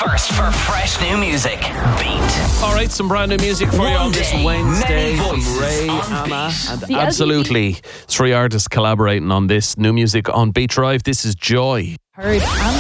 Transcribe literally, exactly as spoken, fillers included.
first for fresh new music. Beat. All right, some brand new music for you on this One day, Wednesday many from voices Ray, on Anna, Beat. and The absolutely three artists collaborating on this new music on Beat Drive. This is Joy. Heard and